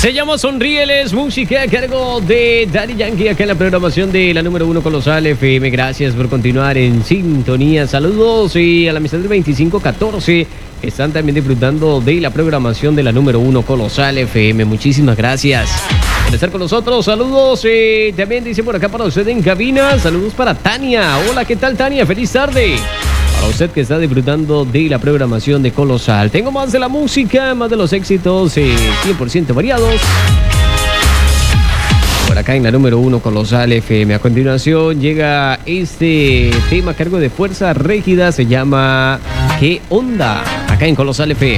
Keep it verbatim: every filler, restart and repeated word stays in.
Se llama Sonríeles, música a cargo de Daddy Yankee, acá en la programación de la número uno Colosal F M. Gracias por continuar en sintonía. Saludos y a la amistad del veinticinco catorce, que están también disfrutando de la programación de la número uno Colosal F M. Muchísimas gracias por estar con nosotros. Saludos, eh, también dice por acá para usted en cabina. Saludos para Tania. Hola, ¿qué tal, Tania? Feliz tarde para usted que está disfrutando de la programación de Colosal. Tengo más de la música, más de los éxitos eh, cien por ciento variados por acá en la número uno Colosal F M. A continuación llega este tema a cargo de Fuerza Régida. Se llama ¿Qué onda? Acá en Colosal F M.